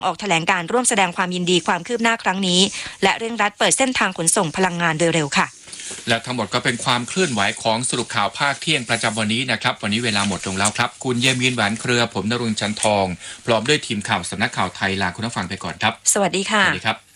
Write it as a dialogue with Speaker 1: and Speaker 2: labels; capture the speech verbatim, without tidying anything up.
Speaker 1: ออกแถลงการร่วมแสดงความยินดีความคืบหน้าครั้งนี้และเร่งรัดเปิดเส้นทางขนส่งพลังงานโดยเร็วค่ะ
Speaker 2: และทั้งหมดก็เป็นความเคลื่อนไหวของสรุปข่าวภาคเที่ยงประจำวันนี้นะครับวันนี้เวลาหมดลงแล้วครับคุณเยมีนหวานเครือผมณรงค์จันทองพร้อมด้วยทีมข่าวสำนักข่าวไทยลาคุณผู้ฟังไปก่อนครับ
Speaker 1: สวัสดีค่ะ
Speaker 2: สวัสดีครับ